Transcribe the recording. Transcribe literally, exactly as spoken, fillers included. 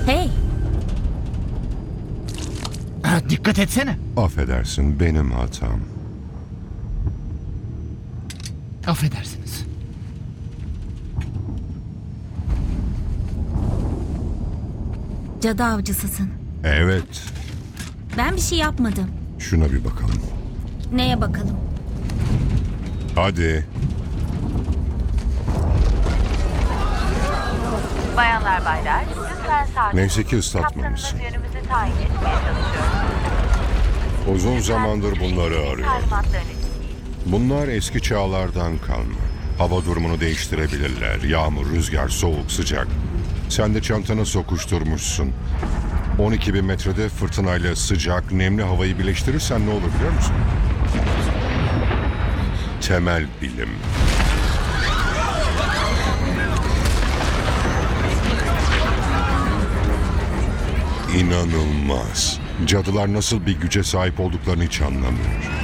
Hey, Ha, dikkat etsene. Affedersin, benim hatam. Affedersiniz. cadı avcısısın. Evet, Ben bir şey yapmadım. şuna bir bakalım. Neye bakalım? Hadi. Bayanlar baylar, lütfen sakin. Neyse ki ıslatmamışsın. Kaptanınız yönümüzü tayin etmeye çalışıyor. Uzun zamandır bunları arıyor. Talimatlarını dinleyin. Bunlar eski çağlardan kalma. Hava durumunu değiştirebilirler. Yağmur, rüzgar, soğuk, sıcak. Sen de çantanı sokuşturmuşsun. on iki bin metrede fırtınayla sıcak, nemli havayı birleştirirsen ne olur biliyor musun? Temel bilim. İnanılmaz. Cadılar nasıl bir güce sahip olduklarını hiç anlamıyor.